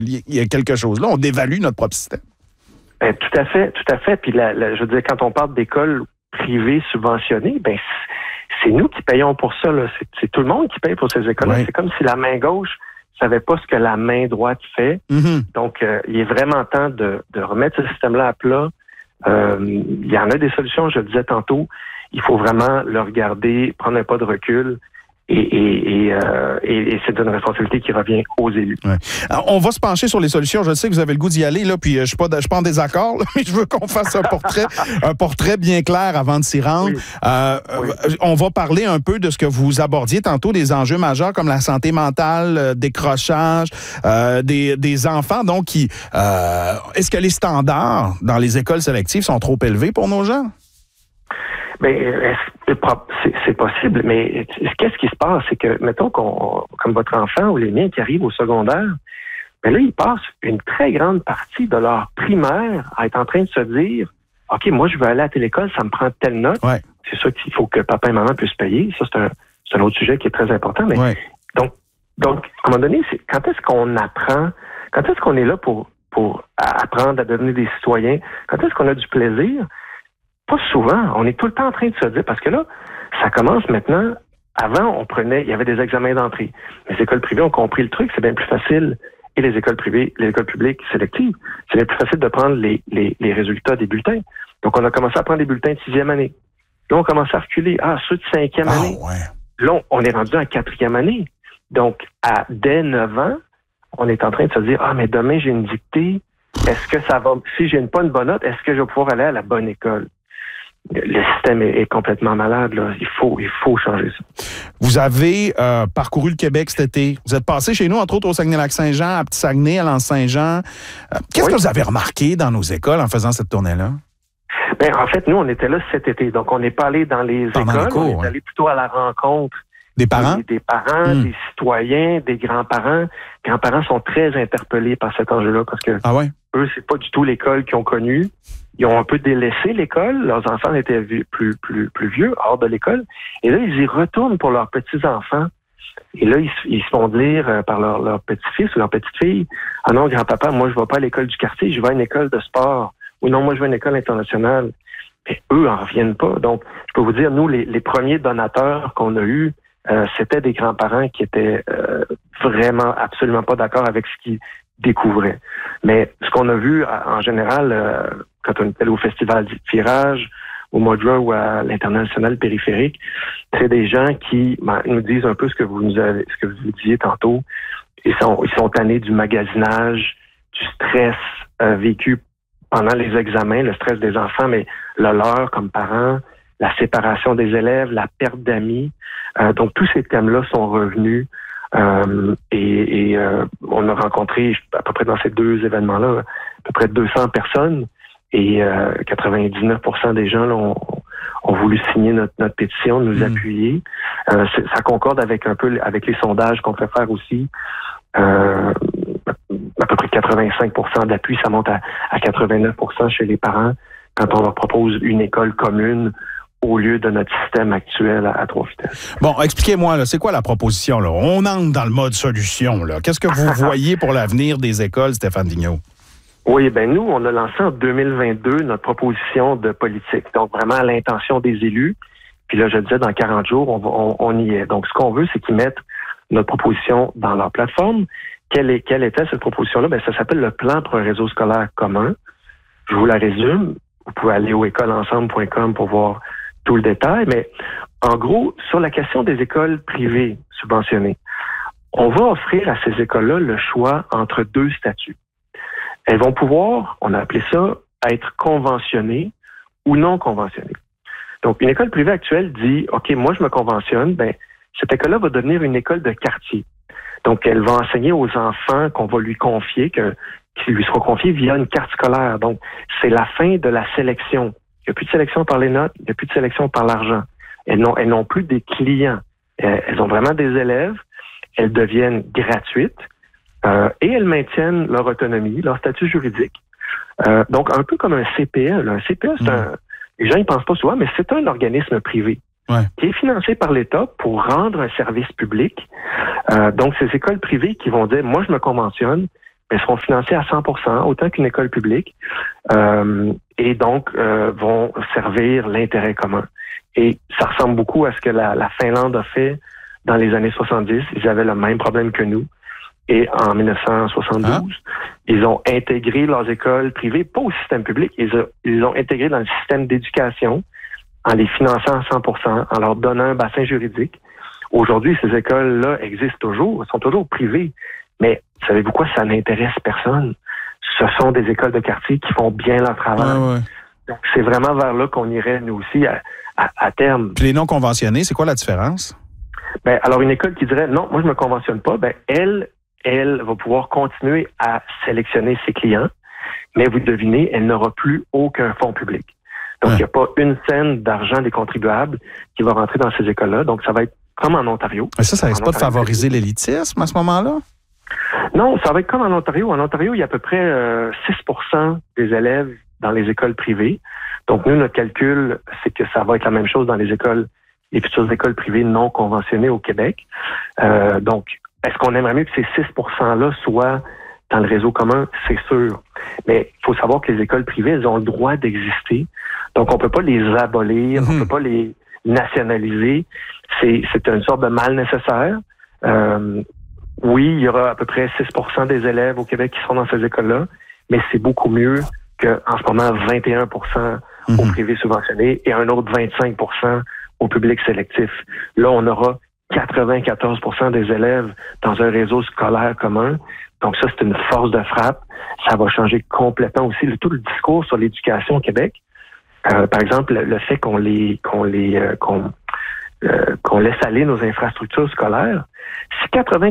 Il y a quelque chose là, on dévalue notre propre système. Tout à fait. Puis je veux dire, quand on parle d'écoles privées subventionnées, c'est nous qui payons pour ça. Là. C'est tout le monde qui paye pour ces écoles-là. Oui. C'est comme si la main gauche savait pas ce que la main droite fait. Mm-hmm. Donc, il est vraiment temps de remettre ce système-là à plat. Il y en a des solutions, je le disais tantôt. Il faut vraiment le regarder, prendre un pas de recul. Et c'est une responsabilité qui revient aux élus. Ouais. Alors, on va se pencher sur les solutions. Je sais que vous avez le goût d'y aller, là, puis je suis pas en désaccord, là, mais je veux qu'on fasse un portrait bien clair avant de s'y rendre. Oui. On va parler un peu de ce que vous abordiez tantôt, des enjeux majeurs comme la santé mentale, décrochage, des enfants. Donc, est-ce que les standards dans les écoles sélectives sont trop élevés pour nos gens? C'est possible, mais qu'est-ce qui se passe? C'est que, mettons, comme votre enfant ou les miens qui arrivent au secondaire, là, ils passent une très grande partie de leur primaire à être en train de se dire « OK, moi, je veux aller à telle école, ça me prend telle note. Ouais. » C'est sûr qu'il faut que papa et maman puissent payer. Ça, c'est un autre sujet qui est très important. Mais donc, à un moment donné, quand est-ce qu'on apprend? Quand est-ce qu'on est là pour apprendre à devenir des citoyens? Quand est-ce qu'on a du plaisir? Pas souvent. On est tout le temps en train de se dire, parce que là, ça commence maintenant. Avant, il y avait des examens d'entrée. Les écoles privées ont compris le truc, c'est bien plus facile. Et les écoles privées, les écoles publiques sélectives, c'est bien plus facile de prendre les résultats des bulletins. Donc, on a commencé à prendre des bulletins de 6e année. Là, on commence à reculer. Ceux de 5e année. Ouais. Là, on est rendu en 4e année. Donc, dès 9 ans, on est en train de se dire, mais demain, j'ai une dictée. Est-ce que ça va, si j'ai pas une bonne note, est-ce que je vais pouvoir aller à la bonne école? Le système est complètement malade. Là. Il faut changer ça. Vous avez parcouru le Québec cet été. Vous êtes passé chez nous, entre autres, au Saguenay-Lac-Saint-Jean, à Petit-Saguenay, à l'Anse-Saint-Jean. Qu'est-ce que vous avez remarqué dans nos écoles en faisant cette tournée-là? En fait, nous, on était là cet été. Donc, on n'est pas allé dans les écoles. On est allé plutôt à la rencontre des parents, des citoyens, des grands-parents. Les grands-parents sont très interpellés par cet enjeu-là parce que eux, c'est pas du tout l'école qu'ils ont connue. Ils ont un peu délaissé l'école. Leurs enfants étaient plus vieux, hors de l'école. Et là, ils y retournent pour leurs petits-enfants. Et là, ils se font dire par leur petit-fils ou leur petite-fille, « Ah non, grand-papa, moi, je vais pas à l'école du quartier, je vais à une école de sport. » Ou « Non, moi, je vais à une école internationale. » Et eux en reviennent pas. Donc, je peux vous dire, nous, les premiers donateurs qu'on a eus, c'était des grands-parents qui étaient vraiment absolument pas d'accord avec ce qu'ils découvraient. Mais ce qu'on a vu en général, quand on était au Festival du Virage, au mois de juin ou à l'International périphérique, c'est des gens qui nous disent un peu ce que vous disiez tantôt. Ils sont tannés du magasinage, du stress vécu pendant les examens, le stress des enfants, mais le leur comme parents, la séparation des élèves, la perte d'amis. Donc, tous ces thèmes-là sont revenus et on a rencontré, à peu près dans ces deux événements-là, à peu près 200 personnes et 99% des gens là, ont voulu signer notre pétition, nous appuyer. Ça concorde avec les sondages qu'on fait faire aussi. À peu près 85% d'appui, ça monte à 89% chez les parents quand on leur propose une école commune au lieu de notre système actuel à 3 vitesses. Bon, expliquez-moi, là, c'est quoi la proposition? Là? On entre dans le mode solution. Là. Qu'est-ce que vous voyez pour l'avenir des écoles, Stéphane Vigneault? Oui, nous, on a lancé en 2022 notre proposition de politique. Donc, vraiment à l'intention des élus. Puis là, je disais, dans 40 jours, on y est. Donc, ce qu'on veut, c'est qu'ils mettent notre proposition dans leur plateforme. Quelle était cette proposition-là? Ça s'appelle le plan pour un réseau scolaire commun. Je vous la résume. Vous pouvez aller au écoleensemble.com pour voir tout le détail. Mais en gros, sur la question des écoles privées subventionnées, on va offrir à ces écoles-là le choix entre 2 statuts. Elles vont pouvoir, on a appelé ça, être conventionnées ou non conventionnées. Donc, une école privée actuelle dit, OK, moi, je me conventionne, cette école-là va devenir une école de quartier. Donc, elle va enseigner aux enfants qu'on va lui confier, qui lui sera confié via une carte scolaire. Donc, c'est la fin de la sélection. Il n'y a plus de sélection par les notes, il n'y a plus de sélection par l'argent. Elles n'ont plus des clients. Elles ont vraiment des élèves. Elles deviennent gratuites et elles maintiennent leur autonomie, leur statut juridique. Donc, un peu comme un CPE. Là. Un CPE, les gens n'y pensent pas souvent, mais c'est un organisme privé qui est financé par l'État pour rendre un service public. Donc, ces écoles privées qui vont dire, moi, je me conventionne, mais seront financées à 100%, autant qu'une école publique, et donc vont servir l'intérêt commun. Et ça ressemble beaucoup à ce que la Finlande a fait dans les années 70. Ils avaient le même problème que nous. Et en 1972, ils ont intégré leurs écoles privées, pas au système public, ils ont intégré dans le système d'éducation en les finançant à 100%, en leur donnant un bassin juridique. Aujourd'hui, ces écoles-là existent toujours, elles sont toujours privées. Mais savez-vous quoi, ça n'intéresse personne. Ce sont des écoles de quartier qui font bien leur travail. Ouais. Donc, c'est vraiment vers là qu'on irait, nous aussi, à terme. Puis les non conventionnés, c'est quoi la différence? Ben, alors, une école qui dirait, non, moi, je me conventionne pas, ben, elle va pouvoir continuer à sélectionner ses clients, mais vous devinez, elle n'aura plus aucun fonds public. Donc, il n'y a pas une scène d'argent des contribuables qui va rentrer dans ces écoles-là. Donc, ça va être comme en Ontario. Mais ça risque pas de favoriser l'élitisme à ce moment-là? Non, ça va être comme en Ontario. En Ontario, il y a à peu près 6% des élèves dans les écoles privées. Donc, nous, notre calcul, c'est que ça va être la même chose dans les futures écoles privées non conventionnées au Québec. Donc, est-ce qu'on aimerait mieux que ces 6%-là soient dans le réseau commun? C'est sûr. Mais il faut savoir que les écoles privées, elles ont le droit d'exister. Donc, on peut pas les abolir, on peut pas les nationaliser. C'est une sorte de mal nécessaire. Oui, il y aura à peu près 6% des élèves au Québec qui seront dans ces écoles-là, mais c'est beaucoup mieux qu'en ce moment 21% au privé subventionné et un autre 25% au public sélectif. Là, on aura 94% des élèves dans un réseau scolaire commun. Donc ça, c'est une force de frappe. Ça va changer complètement aussi tout le discours sur l'éducation au Québec. Par exemple, le fait qu'on laisse aller nos infrastructures scolaires. Si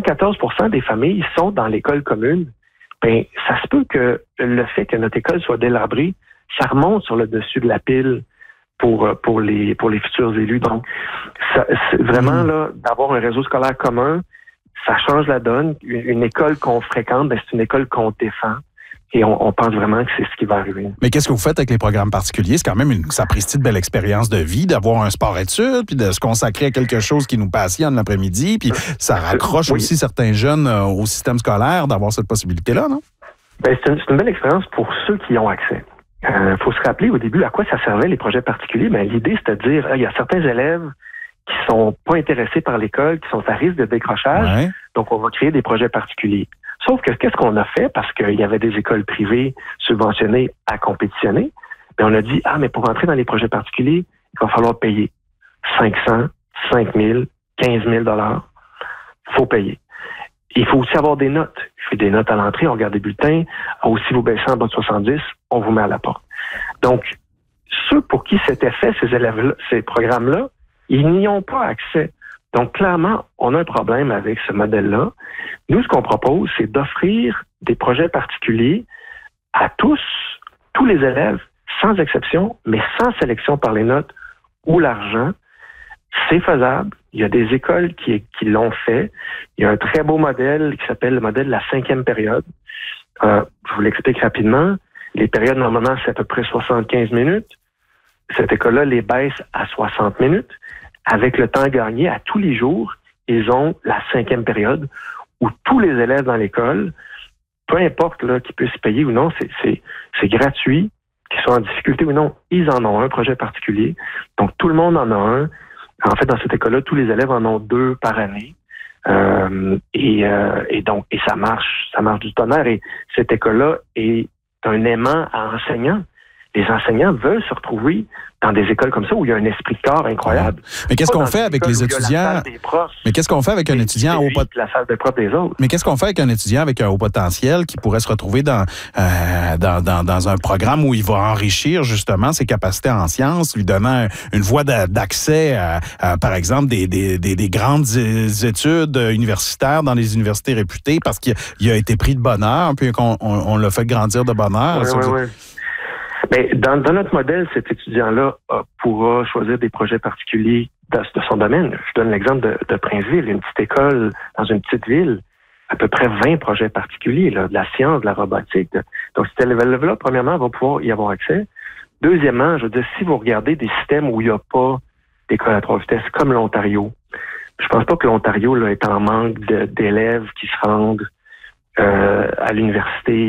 94% des familles sont dans l'école commune, ben ça se peut que le fait que notre école soit délabrée, ça remonte sur le dessus de la pile pour les futurs élus. Donc, c'est vraiment là d'avoir un réseau scolaire commun, ça change la donne. Une école qu'on fréquente, ben, c'est une école qu'on défend. Et on pense vraiment que c'est ce qui va arriver. Mais qu'est-ce que vous faites avec les programmes particuliers? C'est quand même une sapristi de belle expérience de vie, d'avoir un sport-études, puis de se consacrer à quelque chose qui nous passionne l'après-midi, puis ça raccroche aussi certains jeunes au système scolaire d'avoir cette possibilité-là, non? Ben, c'est une belle expérience pour ceux qui y ont accès. Faut se rappeler au début à quoi ça servait les projets particuliers. Ben, l'idée, c'était de dire, il y a certains élèves qui sont pas intéressés par l'école, qui sont à risque de décrochage, donc on va créer des projets particuliers. Sauf que qu'est-ce qu'on a fait, parce qu'il y avait des écoles privées subventionnées à compétitionner, bien on a dit, mais pour entrer dans les projets particuliers, il va falloir payer 500, 5 000, 15 000 $. Il faut payer. Il faut aussi avoir des notes. Il faut des notes à l'entrée, on regarde des bulletins. Si vous baissez en bas de 70, on vous met à la porte. Donc, ceux pour qui c'était fait, ces élèves-là, ces programmes-là, ils n'y ont pas accès. Donc, clairement, on a un problème avec ce modèle-là. Nous, ce qu'on propose, c'est d'offrir des projets particuliers à tous les élèves, sans exception, mais sans sélection par les notes ou l'argent. C'est faisable. Il y a des écoles qui l'ont fait. Il y a un très beau modèle qui s'appelle le modèle de la 5e période. Je vous l'explique rapidement. Les périodes, normalement, c'est à peu près 75 minutes. Cette école-là les baisse à 60 minutes. Avec le temps gagné, à tous les jours, ils ont la 5e période où tous les élèves dans l'école, peu importe là, qu'ils puissent payer ou non, c'est gratuit, qu'ils soient en difficulté ou non, ils en ont un projet particulier. Donc, tout le monde en a un. En fait, dans cette école-là, tous les élèves en ont 2 par année. Et ça marche du tonnerre. Et cette école-là est un aimant à enseignants. Les enseignants veulent se retrouver dans des écoles comme ça où il y a un esprit de corps incroyable. Mais qu'est-ce qu'on fait avec les étudiants? Mais qu'est-ce qu'on fait avec un étudiant au la salle de prof des autres? Mais qu'est-ce qu'on fait avec un étudiant avec un haut potentiel qui pourrait se retrouver dans un programme où il va enrichir justement ses capacités en sciences, lui donnant une voie d'accès à par exemple, des grandes études universitaires dans les universités réputées parce qu'il a été pris de bonne heure, puis qu'on l'a fait grandir de bonne heure? Oui. Mais dans notre modèle, cet étudiant-là pourra choisir des projets particuliers de son domaine. Je donne l'exemple de Princeville, une petite école dans une petite ville, à peu près 20 projets particuliers, là, de la science, de la robotique. Donc, cet élève-là, premièrement, va pouvoir y avoir accès. Deuxièmement, je veux dire, si vous regardez des systèmes où il n'y a pas d'école à 3 vitesses, comme l'Ontario, je pense pas que l'Ontario là, est en manque d'élèves qui se rendent à l'université